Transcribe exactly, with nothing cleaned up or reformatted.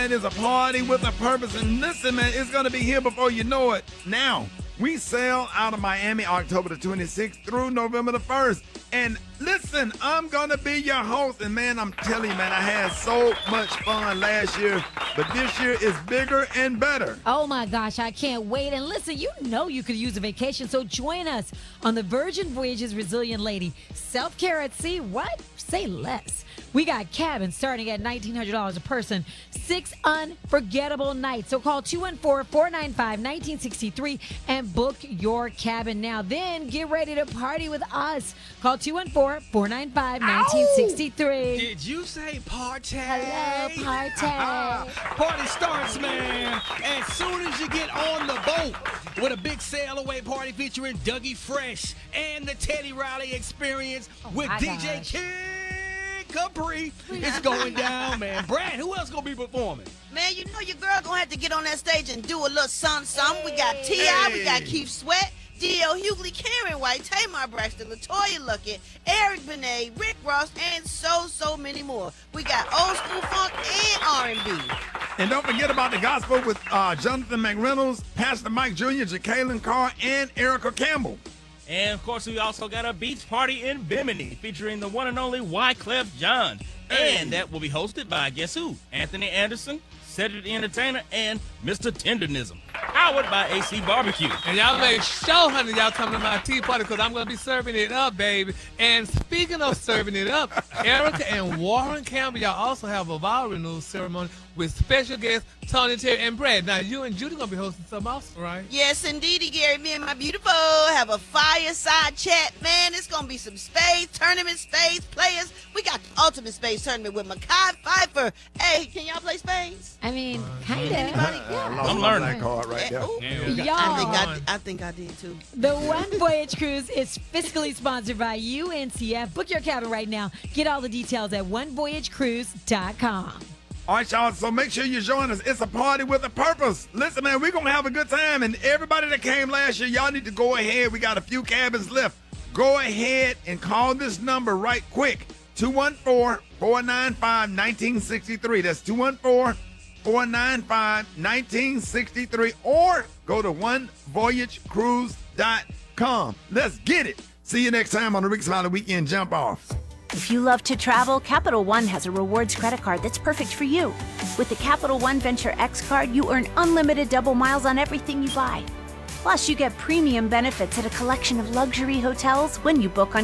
It is a party with a purpose. And listen, man, it's going to be here before you know it. Now, we sail out of Miami October the twenty-sixth through November the first. And listen, I'm going to be your host. And, man, I'm telling you, man, I had so much fun last year. But this year is bigger and better. Oh, my gosh, I can't wait. And listen, you know you could use a vacation, so join us on the Virgin Voyages Resilient Lady. Self-care at sea, what? Say less. We got cabins starting at nineteen hundred dollars a person. Six unforgettable nights. So call two one four, four nine five, one nine six three and book your cabin now. Then get ready to party with us. Call two one four, four nine five, one nine six three. Did you say party? Hello, party. Party starts, man, as soon as you get on the boat with a big sail away party featuring Dougie Fresh and the Teddy Riley Experience Oh, with my D J gosh. Kid Capri. It's going down, man. Brad, who else gonna be performing? Man, you know your girl gonna have to get on that stage and do a little something, something. We got T I, we got Hey. Keith Sweat, D L Hughley, Karen White, Tamar Braxton, LaToya Luckett, Eric Benet, Rick Ross, and so, so many more. We got old school funk and R and B. And don't forget about the gospel with uh, Jonathan McReynolds, Pastor Mike Junior, Jacqueline Carr, and Erica Campbell. And of course, we also got a beach party in Bimini featuring the one and only Wyclef John. And that will be hosted by, guess who? Anthony Anderson, Cedric the Entertainer, and Mister Tendernism. Powered by A C Barbecue. And y'all make sure, honey, y'all come to my tea party because I'm going to be serving it up, baby. And speaking of serving it up, Erica and Warren Campbell, y'all also have a vow renewal ceremony with special guests Tony, Terry, and Brad. Now, you and Judy going to be hosting something else, right? Yes, indeedy, Gary. Me and my beautiful have a fireside chat. Man, it's going to be some spades, tournament spades, players. We got the ultimate spades tournament with Makai Pfeiffer. Hey, can y'all play spades? I mean, kind of. Anybody? I Yeah. lost I'm my learning. black card right there. Ooh. Y'all. I think I, I think I did too. The One Voyage Cruise is fiscally sponsored by U N C F. Book your cabin right now. Get all the details at one voyage cruise dot com. All right, y'all, so make sure you join us. It's a party with a purpose. Listen, man, we're going to have a good time. And everybody that came last year, y'all need to go ahead. We got a few cabins left. Go ahead and call this number right quick. two one four, four nine five, one nine six three. That's two one four, four nine five, one nine six three. Or go to one voyage cruise dot com. Let's get it. See you next time on the Rick Smiley Weekend Jump Off. If you love to travel, Capital One has a rewards credit card that's perfect for you. With the Capital One Venture X card, you earn unlimited double miles on everything you buy. Plus, you get premium benefits at a collection of luxury hotels when you book on